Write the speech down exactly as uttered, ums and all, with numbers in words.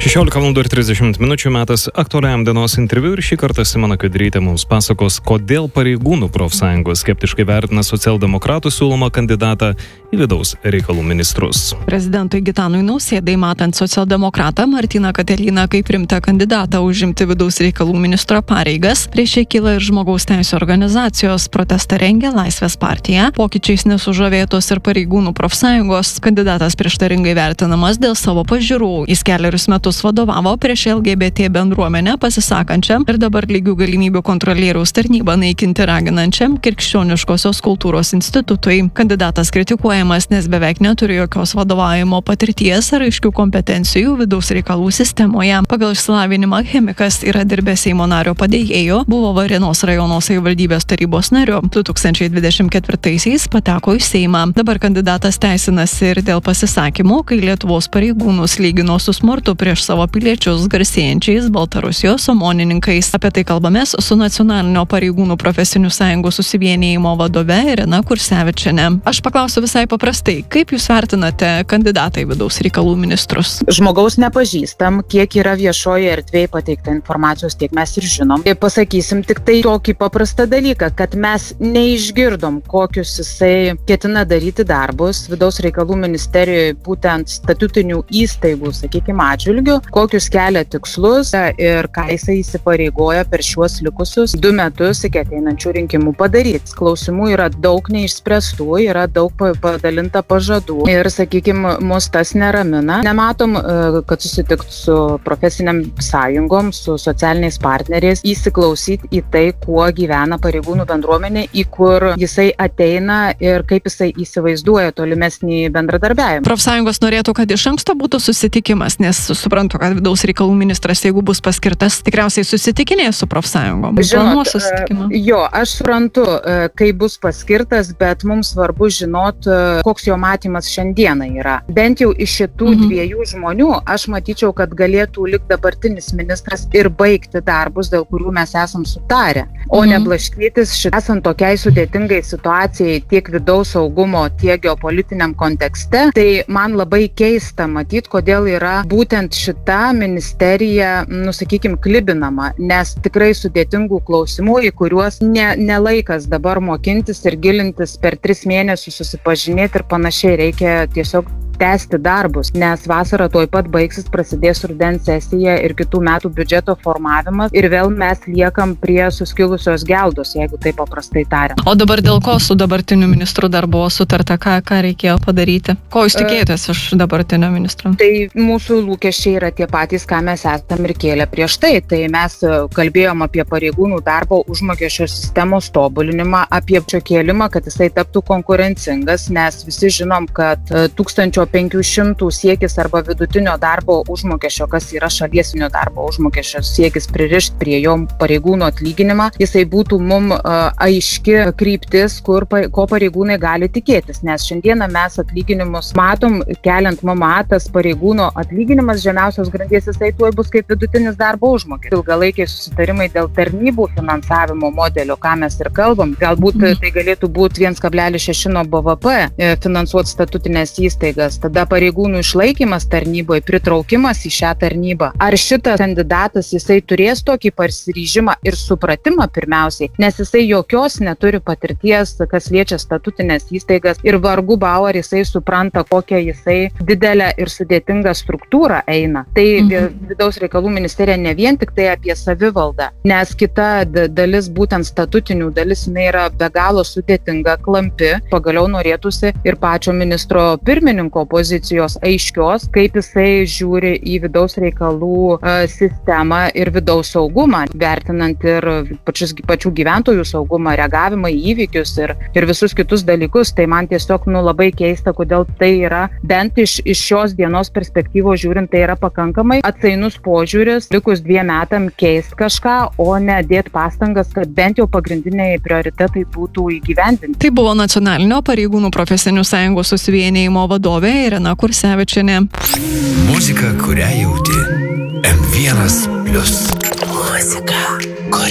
šešiolika valandų ir trisdešimt minučių metas aktualiam dienos interviu ir šį kartą Simona Kadrytė mums pasakos, kodėl pareigūnų profsąjungos skeptiškai vertina socialdemokratų siūlomą kandidatą į vidaus reikalų ministrus. Prezidentui Gitanui Nausėdai matant socialdemokratą Martyną Katiliną kaip rimtą kandidatą užimti vidaus reikalų ministro pareigas, prieš jį kyla ir žmogaus teisių organizacijos, protestą rengia Laisvės partija, pokyčiais nesužavėtos ir pareigūnų profsąjungos, kandidatas prieštaringai vertinamas dėl savo pažiūrų. Jis keliarius metus vadovavo prieš L G B T bendruomenę pasisakančiam ir dabar lygių galimybių kontrolieriaus tarnybą naikinti raginančiam Krikščioniškosios kultūros institutui. Kandidatas kritikuojamas, nes beveik neturi jokios vadovavimo patirties ar aiškių kompetencijų vidaus reikalų sistemoje. Pagal išsilavinimą chemikas yra dirbęs Seimo nario padėjėju, buvo Varėnos rajono savivaldybės tarybos nariu. du tūkstančiai dvidešimt ketvirtaisiais pateko į Seimą. Dabar kandidatas teisinasi ir dėl pasisakymų, kai Lietuvos pareigūnus lygino su smurtu prieš savo piliečius garsėjančiais Baltarusijos omonininkais. Apie tai kalbamės su Nacionalinio pareigūnų profesinių sąjungų susivienijimo vadove Irena Kursevičienė. Aš paklausiu visai paprastai, kaip jūs vertinate kandidatą į vidaus reikalų ministrus? Žmogaus nepažįstam, kiek yra viešoje erdvėje pateikta informacijos, tiek mes ir žinom. Ir pasakysim tik tai tokį paprastą dalyką, kad mes neišgirdom, kokius jisai ketina daryti darbus vidaus reikalų ministerijoje, būtent statutinių įstaigų, sakykime, atžvilgių, kokius kelia tikslus ir ką jisai įsipareigoja per šiuos likusius du metus iki ateinančių rinkimų padaryti. Klausimų yra daug neišspręstų, yra daug padalinta pažadų ir, sakykime, mus tas neramina. Nematom, kad susitikt su profesiniam sąjungom, su socialiniais partneriais, įsiklausyti į tai, kuo gyvena pareigūnų bendruomenė, į kur jisai ateina ir kaip jisai įsivaizduoja tolimesnį bendradarbiavimą. Profsąjungos norėtų, kad iš anksto būtų susitikimas, nes suprantu, kad vidaus reikalų ministras, jeigu bus paskirtas, tikriausiai susitikinės su profsąjungom. Žinot, jo, aš suprantu, kai bus paskirtas, bet mums svarbu žinot, koks jo matymas šiandieną yra. Bent jau iš šitų mhm. dviejų žmonių aš matyčiau, kad galėtų likti dabartinis ministras ir baigti darbus, dėl kurių mes esam sutarę, o mhm. neblaškytis šit, esant tokiai sudėtingai situacijai tiek vidaus saugumo, tiek geopolitiniam kontekste. Tai man labai keista matyti, kodėl yra būtent šita ministerija, nu, sakykim, klibinama, nes tikrai sudėtingų klausimų, į kuriuos ne, ne laikas dabar mokintis ir gilintis per tris mėnesius susipažinėti ir panašiai, reikia tiesiog tęsti darbus, nes vasara tuoj pat baigsis, prasidės rudens sesija ir kitų metų biudžeto formavimas ir vėl mes liekam prie suskilusios geldos, jeigu taip paprastai tariant. O dabar dėl ko su dabartiniu ministru dar buvo sutarta, ką, ką reikėjo padaryti? Ko jūs tikėjotės iš dabartinio ministro? Tai mūsų lūkesčiai yra tie patys, ką mes esam ir kėlę prieš tai. Tai mes kalbėjom apie pareigūnų darbo užmokesčio sistemos tobulinimą, apie čia kėlimą, kad jisai taptų konkurencingas, nes visi žinom, kad tūkstančio penkių šimtų siekis arba vidutinio darbo užmokesčio, kas yra šaliesinio darbo užmokesčio siekis pririšti prie jo pareigūnų atlyginimą, jisai būtų mum uh, aiški kryptis, kur, ko pareigūnai gali tikėtis, nes šiandieną mes atlyginimus matom, keliant M M A, tas pareigūno atlyginimas žemiausios grandies, jisai tuoj bus kaip vidutinis darbo užmokestis. Ilgalaikiai susitarimai dėl tarnybų finansavimo modelio, ką mes ir kalbam, galbūt mm. tai galėtų būti vienas kablelis šeši nuo B V P finansuoti statutinės įstaigas, tada pareigūnų išlaikymas tarnyboje, pritraukimas į šią tarnybą. Ar šitas kandidatas jisai turės tokį pasiryžimą ir supratimą pirmiausiai, nes jisai jokios neturi patirties, kas liečia statutinės įstaigas ir vargu bau ar jisai supranta, kokią jisai didelę ir sudėtingą struktūrą eina. Tai mhm. vidaus reikalų ministerija ne vien tik tai apie savivaldą, nes kita dalis, būtent statutinių dalis, jinai yra be galo sudėtinga, klampi, pagaliau norėtųsi ir pačio ministro pirmininko pozicijos aiškios, kaip jisai žiūri į vidaus reikalų uh, sistemą ir vidaus saugumą, vertinant ir pačius, pačių gyventojų saugumą, reagavimą į įvykius ir, ir visus kitus dalykus. Tai man tiesiog nu, labai keista, kodėl tai yra, bent iš, iš šios dienos perspektyvos žiūrint, tai yra pakankamai atsainus požiūris, likus dviem metam keist kažką, o ne dėti pastangas, kad bent jau pagrindiniai prioritetai būtų įgyvendinti. Tai buvo Nacionalinio pareigūnų profesinių sąjungų susivienijimo vadovė Irena Kursevičienė. Muzika, kurią jauti. M vienas plius. Muzika.